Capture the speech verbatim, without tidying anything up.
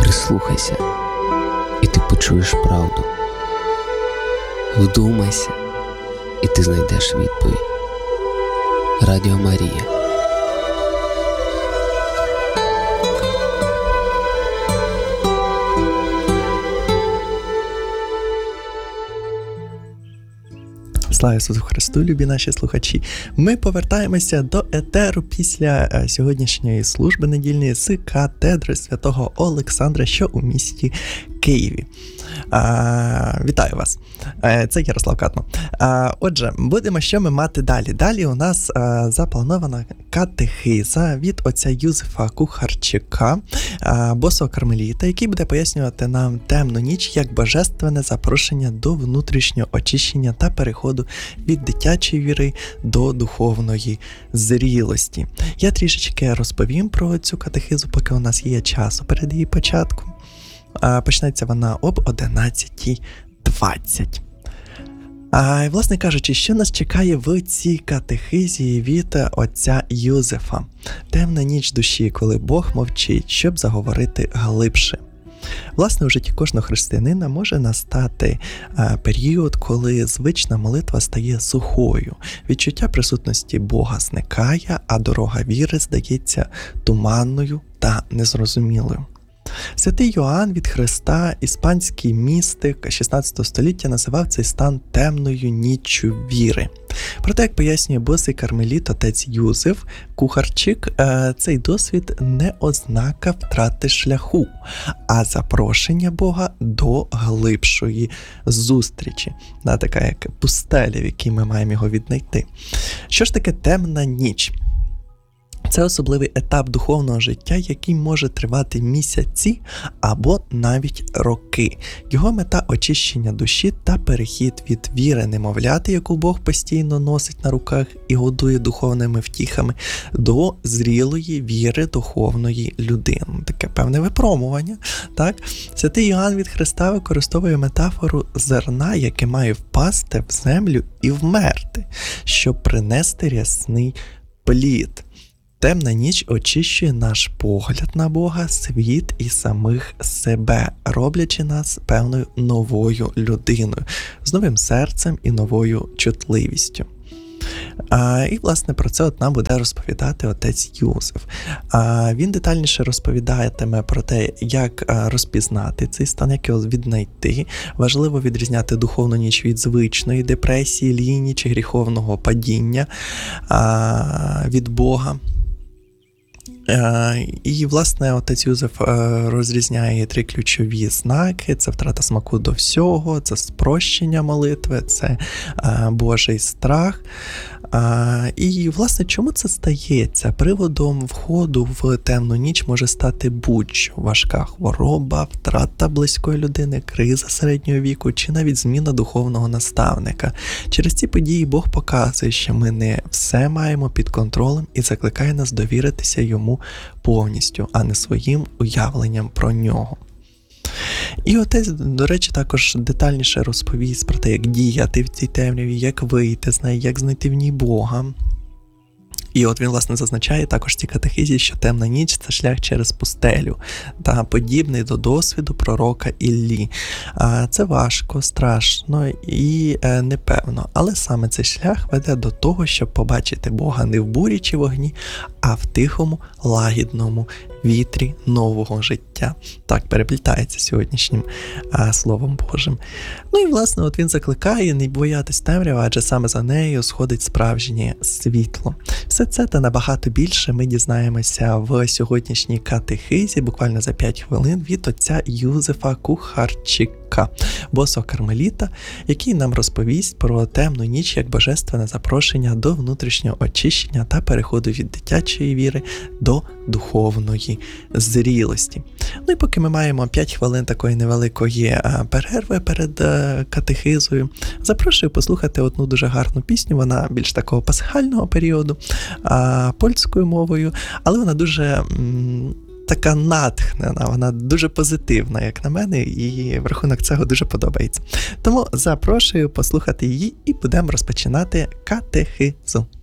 Прислухайся, і ти почуєш правду. Вдумайся, і ти знайдеш відповідь. Радіо Марія. Слава Ісусу Христу, любі наші слухачі! Ми повертаємося до етеру після сьогоднішньої служби недільної з катедри святого Олександра, що у місті Києві. А, вітаю вас! Це Ярослав Катман. А, отже, будемо що ми мати далі. Далі у нас а, запланована катехиза від отця Юзефа Кухарчика, а, босого кармеліта, який буде пояснювати нам темну ніч як божественне запрошення до внутрішнього очищення та переходу від дитячої віри до духовної зрілості. Я трішечки розповім про цю катехизу, поки у нас є часу перед її початком. Почнеться вона об одинадцятій двадцять. А, і, власне кажучи, що нас чекає в цій катехизі від отця Юзефа? Темна ніч душі, коли Бог мовчить, щоб заговорити глибше. Власне, у житті кожного християнина може настати а, період, коли звична молитва стає сухою, відчуття присутності Бога зникає, а дорога віри здається туманною та незрозумілою. Святий Йоанн від Христа, іспанський містик шістнадцятого століття, називав цей стан темною ніччю віри. Проте, як пояснює босий кармеліт отець Юзеф Кухарчик, цей досвід не ознака втрати шляху, а запрошення Бога до глибшої зустрічі. Така як пустеля, в якій ми маємо його віднайти. Що ж таке темна ніч? Це особливий етап духовного життя, який може тривати місяці або навіть роки. Його мета – очищення душі та перехід від віри немовляти, яку Бог постійно носить на руках і годує духовними втіхами, до зрілої віри духовної людини. Таке певне випромування. Так? Святий Йоанн від Христа використовує метафору зерна, яке має впасти в землю і вмерти, щоб принести рясний плід. Темна ніч очищує наш погляд на Бога, світ і самих себе, роблячи нас певною новою людиною, з новим серцем і новою чутливістю. А, і, власне, про це от нам буде розповідати отець Юзеф. А, він детальніше розповідатиме про те, як а, розпізнати цей стан, як його віднайти. Важливо відрізняти духовну ніч від звичної депресії, лінії чи гріховного падіння а, від Бога. І, власне, отець Юзеф розрізняє три ключові знаки. Це втрата смаку до всього, це спрощення молитви, це Божий страх. І, власне, чому це стається? Приводом входу в темну ніч може стати будь-що. Важка хвороба, втрата близької людини, криза середнього віку чи навіть зміна духовного наставника. Через ці події Бог показує, що ми не все маємо під контролем і закликає нас довіритися йому повністю, а не своїм уявленням про нього. І отець, до речі, також детальніше розповість про те, як діяти в цій темряві, як вийти з неї, як знайти в ній Бога. І от він, власне, зазначає також в цій катехизі, що темна ніч – це шлях через пустелю, та подібний до досвіду пророка Іллі. Це важко, страшно і непевно, але саме цей шлях веде до того, щоб побачити Бога не в бурі чи вогні, а в тихому, лагідному вітрі нового життя. Так переплітається сьогоднішнім а, Словом Божим. Ну і, власне, от він закликає не боятись темряви, адже саме за нею сходить справжнє світло. Все це та набагато більше ми дізнаємося в сьогоднішній катехизі, буквально за п'ять хвилин, від отця Юзефа Кухарчика, босого кармеліта, який нам розповість про темну ніч як божественне запрошення до внутрішнього очищення та переходу від дитячої віри до духовної зрілості. Ну і поки ми маємо п'ять хвилин такої невеликої перерви перед катехизою, запрошую послухати одну дуже гарну пісню, вона більш такого пасхального періоду, польською мовою, але вона дуже м, така натхнена, вона дуже позитивна, як на мене, і в рахунок цього дуже подобається. Тому запрошую послухати її і будемо розпочинати катехизу.